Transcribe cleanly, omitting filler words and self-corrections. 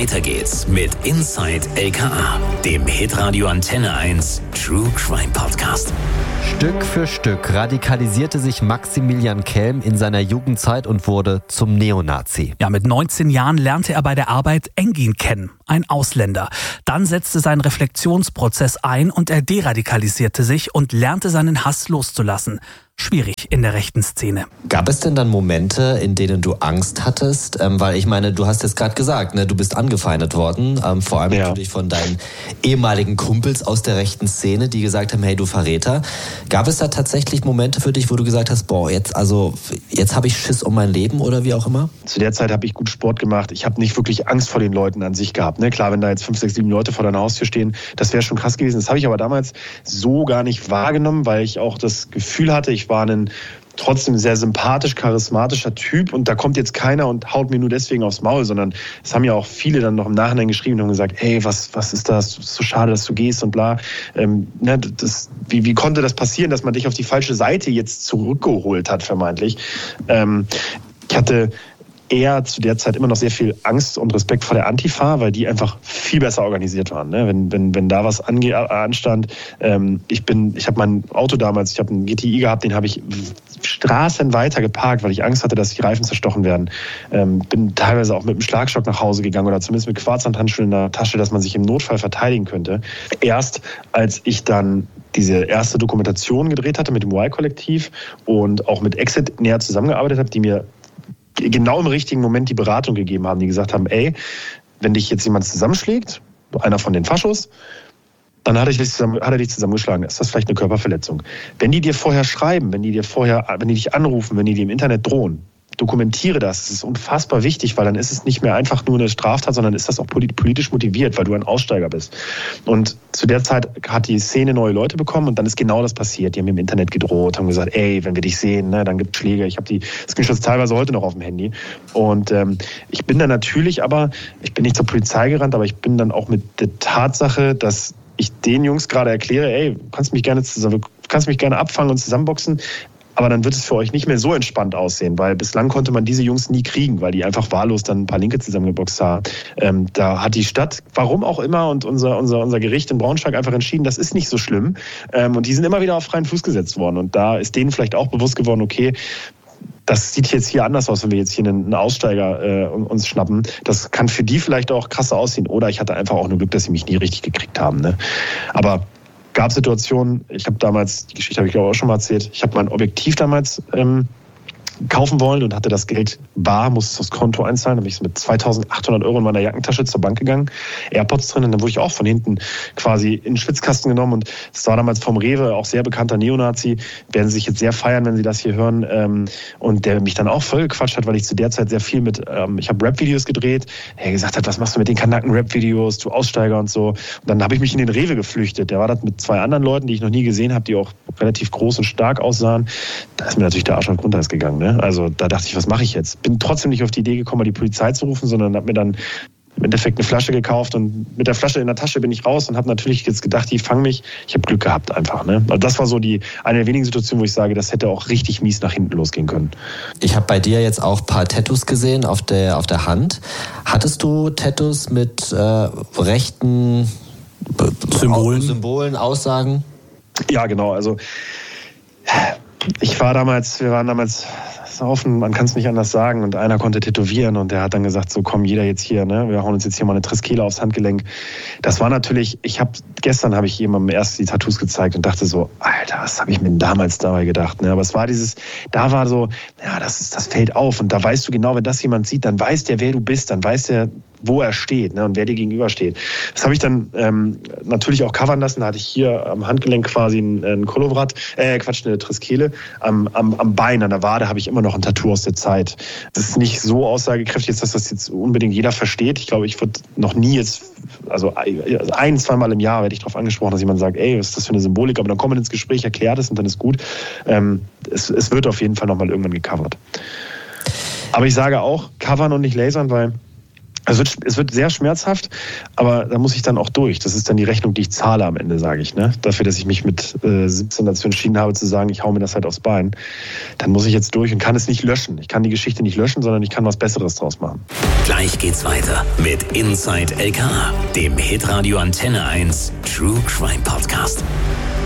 Weiter geht's mit Inside LKA, dem Hitradio Antenne 1 True Crime Podcast. Stück für Stück radikalisierte sich Maximilian Kelm in seiner Jugendzeit und wurde zum Neonazi. Ja, mit 19 Jahren lernte er bei der Arbeit Engin kennen, ein Ausländer. Dann setzte sein Reflexionsprozess ein und er deradikalisierte sich und lernte seinen Hass loszulassen. Schwierig in der rechten Szene. Gab es denn dann Momente, in denen du Angst hattest? Weil ich meine, du hast jetzt gerade gesagt, ne, du bist angefeindet worden, vor allem natürlich von deinen ehemaligen Kumpels aus der rechten Szene, die gesagt haben, hey, du Verräter. Gab es da tatsächlich Momente für dich, wo du gesagt hast, boah, jetzt habe ich Schiss um mein Leben oder wie auch immer? Zu der Zeit habe ich gut Sport gemacht. Ich habe nicht wirklich Angst vor den Leuten an sich gehabt. Ne? Klar, wenn da jetzt 5, 6, 7 Leute vor deiner Haustür stehen, das wäre schon krass gewesen. Das habe ich aber damals so gar nicht wahrgenommen, weil ich auch das Gefühl hatte, ich war ein trotzdem sehr sympathisch, charismatischer Typ und da kommt jetzt keiner und haut mir nur deswegen aufs Maul, sondern es haben ja auch viele dann noch im Nachhinein geschrieben und haben gesagt, hey, was ist das? So schade, dass du gehst und bla. Wie konnte das passieren, dass man dich auf die falsche Seite jetzt zurückgeholt hat, vermeintlich? Ich hatte eher zu der Zeit immer noch sehr viel Angst und Respekt vor der Antifa, weil die einfach viel besser organisiert waren. Ne? Wenn da was anstand, ich habe mein Auto damals, ich habe einen GTI gehabt, den habe ich Straßen weiter geparkt, weil ich Angst hatte, dass die Reifen zerstochen werden. Bin teilweise auch mit einem Schlagstock nach Hause gegangen oder zumindest mit Quarzhandhandschuhen in der Tasche, dass man sich im Notfall verteidigen könnte. Erst als ich dann diese erste Dokumentation gedreht hatte mit dem Y-Kollektiv und auch mit Exit näher zusammengearbeitet habe, die mir genau im richtigen Moment die Beratung gegeben haben, die gesagt haben, ey, wenn dich jetzt jemand zusammenschlägt, einer von den Faschos, dann hat er dich zusammengeschlagen. Ist das vielleicht eine Körperverletzung? Wenn die dir vorher schreiben, wenn die dich anrufen, wenn die dir im Internet drohen, dokumentiere das. Das ist unfassbar wichtig, weil dann ist es nicht mehr einfach nur eine Straftat, sondern ist das auch politisch motiviert, weil du ein Aussteiger bist. Und zu der Zeit hat die Szene neue Leute bekommen und dann ist genau das passiert. Die haben mir im Internet gedroht, haben gesagt, ey, wenn wir dich sehen, ne, dann gibt es Schläge. Ich habe die Screenshots teilweise heute noch auf dem Handy. Und ich bin dann natürlich ich bin nicht zur Polizei gerannt, aber ich bin dann auch mit der Tatsache, dass ich den Jungs gerade erkläre, ey, du kannst mich gerne abfangen und zusammenboxen, aber dann wird es für euch nicht mehr so entspannt aussehen, weil bislang konnte man diese Jungs nie kriegen, weil die einfach wahllos dann ein paar Linke zusammengeboxt haben. Da hat die Stadt, warum auch immer, und unser Gericht in Braunschweig einfach entschieden, das ist nicht so schlimm. Und die sind immer wieder auf freien Fuß gesetzt worden. Und da ist denen vielleicht auch bewusst geworden, okay, das sieht jetzt hier anders aus, wenn wir jetzt hier einen Aussteiger uns schnappen. Das kann für die vielleicht auch krasser aussehen. Oder ich hatte einfach auch nur Glück, dass sie mich nie richtig gekriegt haben. Ne? Aber gab Situationen, ich habe damals, die Geschichte habe ich glaube auch schon mal erzählt, ich habe mein Objektiv damals kaufen wollen und hatte das Geld bar, musste es aufs Konto einzahlen. Dann bin ich mit 2.800 € in meiner Jackentasche zur Bank gegangen, AirPods drin, und dann wurde ich auch von hinten quasi in den Schwitzkasten genommen und das war damals vom Rewe, auch sehr bekannter Neonazi, werden sie sich jetzt sehr feiern, wenn sie das hier hören, und der mich dann auch vollgequatscht hat, weil ich zu der Zeit sehr viel ich habe Rap-Videos gedreht, er gesagt hat, was machst du mit den Kanaken-Rap-Videos, du Aussteiger und so, und dann habe ich mich in den Rewe geflüchtet, der war das mit 2 anderen Leuten, die ich noch nie gesehen habe, die auch relativ groß und stark aussahen, da ist mir natürlich der Arsch auf Grundeis gegangen, ne? Also da dachte ich, was mache ich jetzt? Bin trotzdem nicht auf die Idee gekommen, die Polizei zu rufen, sondern habe mir dann im Endeffekt eine Flasche gekauft und mit der Flasche in der Tasche bin ich raus und habe natürlich jetzt gedacht, die fangen mich. Ich habe Glück gehabt einfach. Ne? Also das war so eine der wenigen Situationen, wo ich sage, das hätte auch richtig mies nach hinten losgehen können. Ich habe bei dir jetzt auch ein paar Tattoos gesehen auf der Hand. Hattest du Tattoos mit rechten Symbolen, Aussagen? Ja, genau. Also wir waren damals saufen, man kann es nicht anders sagen, und einer konnte tätowieren und der hat dann gesagt, so komm, jeder jetzt hier, ne, wir hauen uns jetzt hier mal eine Triskele aufs Handgelenk. Das war natürlich, gestern habe ich jemandem erst die Tattoos gezeigt und dachte so, Alter, was habe ich mir denn damals dabei gedacht, ne? Aber es war da war so, ja, das fällt auf und da weißt du genau, wenn das jemand sieht, dann weiß der, wer du bist, dann weiß der, wo er steht, ne, und wer dir gegenübersteht. Das habe ich dann natürlich auch covern lassen. Da hatte ich hier am Handgelenk quasi ein Kolovrat, eine Triskele. Am Bein, an der Wade habe ich immer noch ein Tattoo aus der Zeit. Das ist nicht so aussagekräftig, dass das jetzt unbedingt jeder versteht. Ich glaube, ich würde noch nie also 1-2 Mal im Jahr werde ich darauf angesprochen, dass jemand sagt, ey, was ist das für eine Symbolik? Aber dann kommt man ins Gespräch, erklärt es und dann ist gut. Es wird auf jeden Fall nochmal irgendwann gecovert. Aber ich sage auch, covern und nicht lasern, weil Also es wird sehr schmerzhaft, aber da muss ich dann auch durch. Das ist dann die Rechnung, die ich zahle am Ende, sage ich. Ne? Dafür, dass ich mich mit 17 dazu entschieden habe, zu sagen, ich hau mir das halt aufs Bein. Dann muss ich jetzt durch und kann es nicht löschen. Ich kann die Geschichte nicht löschen, sondern ich kann was Besseres draus machen. Gleich geht's weiter mit Inside LKA, dem Hitradio Antenne 1 True Crime Podcast.